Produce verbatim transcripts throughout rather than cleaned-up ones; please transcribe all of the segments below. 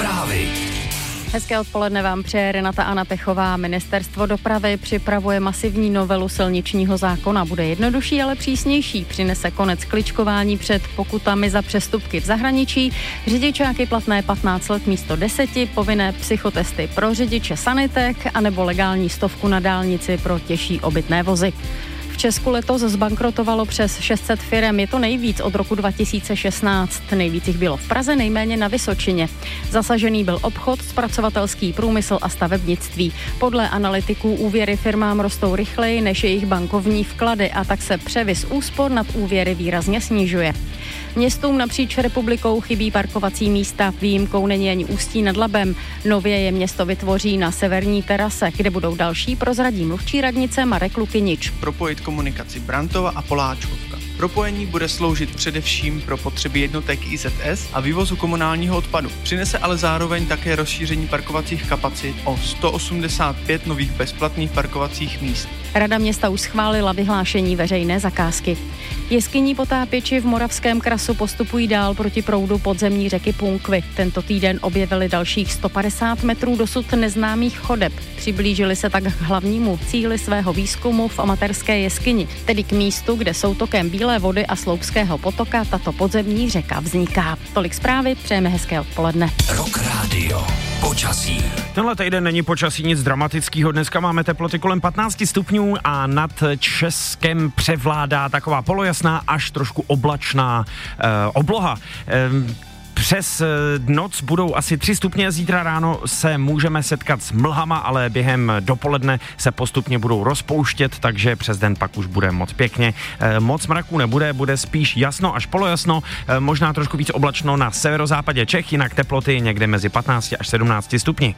Zprávy. Hezké odpoledne vám přeje Renata Anna Pechová. Ministerstvo dopravy připravuje masivní novelu silničního zákona. Bude jednodušší, ale přísnější. Přinese konec kličkování před pokutami za přestupky v zahraničí, řidičáky platné patnáct let místo deseti, povinné psychotesty pro řidiče sanitek anebo legální stovku na dálnici pro těžší obytné vozy. V Česku letos zbankrotovalo přes šest set firem, je to nejvíc od roku dva tisíce šestnáct. Nejvíc jich bylo v Praze, nejméně na Vysočině. Zasažený byl obchod, zpracovatelský průmysl a stavebnictví. Podle analytiků úvěry firmám rostou rychleji než jejich bankovní vklady a tak se převis úspor nad úvěry výrazně snižuje. Městům napříč republikou chybí parkovací místa, výjimkou není ani Ústí nad Labem. Nově je město vytvoří na severní terase, kde budou další, prozradí mluvčí radnice Marek Lukynič. Propojit komunikaci Brantova a Poláčkovka. Propojení bude sloužit především pro potřeby jednotek I Z S a vývozu komunálního odpadu. Přinese ale zároveň také rozšíření parkovacích kapacit o sto osmdesát pět nových bezplatných parkovacích míst. Rada města už schválila vyhlášení veřejné zakázky. Jeskyní potápěči v Moravském Krasu postupují dál proti proudu podzemní řeky Punkvy. Tento týden objevili dalších sto padesát metrů dosud neznámých chodeb. Přiblížili se tak k hlavnímu cíli svého výzkumu v amatérské jeskyni, tedy k místu, kde soutokem Bílé vody a Sloupského potoka tato podzemní řeka vzniká. Tolik zprávy, přejeme hezké odpoledne. Rock Radio. Počasí. Tenhle týden není počasí nic dramatického. Dneska máme teploty kolem patnáct stupňů a nad Českem převládá taková polojasná až trošku oblačná eh, obloha. Eh, Přes noc budou asi tři stupně, zítra ráno se můžeme setkat s mlhama, ale během dopoledne se postupně budou rozpouštět, takže přes den pak už bude moc pěkně. E, moc mraků nebude, bude spíš jasno až polojasno, e, možná trošku víc oblačno na severozápadě Čech, jinak teploty někde mezi patnáct až sedmnáct stupni.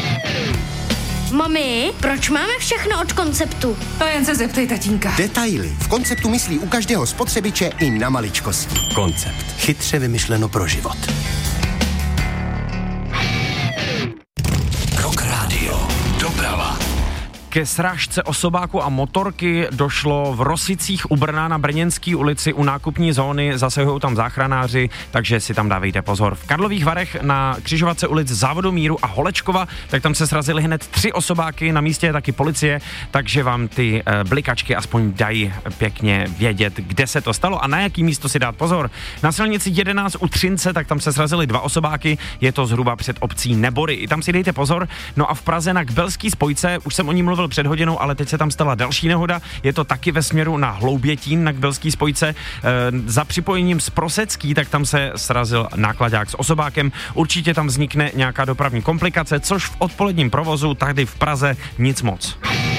Mami, proč máme všechno od Konceptu? To jen se zeptej tatínka. Detaily. V Konceptu myslí u každého spotřebiče i na maličkosti. Koncept. Chytře vymyšleno pro život. Rock Radio. Doprava. Ke srážce osobáku a motorky došlo v Rosicích u Brna na Brněnské ulici u nákupní zóny, zasahují tam záchranáři, takže si tam dávejte pozor. V Karlových Varech na křižovatce ulic Závodomíru a Holečkova, tak tam se srazily hned tři osobáky, na místě je taky policie, takže vám ty e, blikačky aspoň dají pěkně vědět, kde se to stalo a na jaký místo si dát pozor. Na silnici jedenáct u Třince, tak tam se srazily dva osobáky, je to zhruba před obcí Nebory, i tam si dejte pozor. No a v Praze na Kbelský spojce, už jsem o ní mluvil před hodinou, ale teď se tam stala další nehoda. Je to taky ve směru na Hloubětín na Kbelský spojce. E, za připojením z Prosecký, tak tam se srazil nákladák s osobákem. Určitě tam vznikne nějaká dopravní komplikace, což v odpoledním provozu tady v Praze nic moc.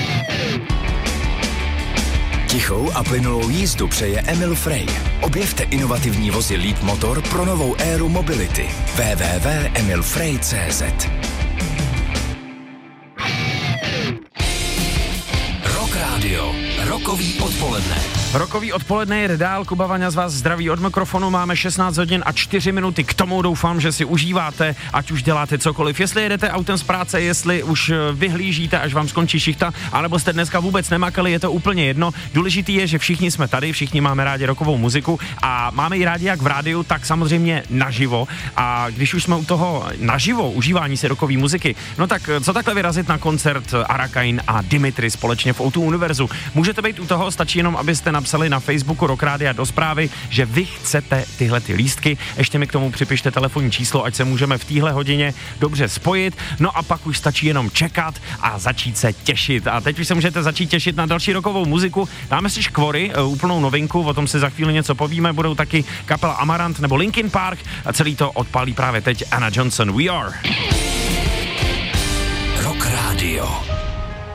Tichou a plynulou jízdu přeje Emil Frey. Objevte inovativní vozy Leap Motor pro novou éru mobility. w w w tečka emil frey tečka c z Radio. Rokový odpoledne. Rokový odpoledne jede dál, Kuba Vaňa z vás zdraví od mikrofonu, máme šestnáct hodin a čtyři minuty, k tomu doufám, že si užíváte, ať už děláte cokoliv, jestli jedete autem z práce, jestli už vyhlížíte, až vám skončí šichta, anebo jste dneska vůbec nemakali, je to úplně jedno, důležitý je, že všichni jsme tady, všichni máme rádi rokovou muziku a máme ji rádi jak v rádiu, tak samozřejmě naživo a když už jsme u toho naživo užívání si rokové muziky, no tak co takhle vyrazit na koncert Arakain a Dimitri společně v O dva Univerzu. Můžete být u toho, stačí jenom, abyste napsali na Facebooku Rock Rádia do zprávy, že vy chcete tyhle ty lístky. Ještě mi k tomu připište telefonní číslo, ať se můžeme v téhle hodině dobře spojit. No a pak už stačí jenom čekat a začít se těšit. A teď už se můžete začít těšit na další rokovou muziku. Dáme si Škvory, úplnou novinku, o tom si za chvíli něco povíme. Budou taky kapela Amarant nebo Linkin Park a celý to odpálí právě teď Anna Johnson. We Are. Rock Radio.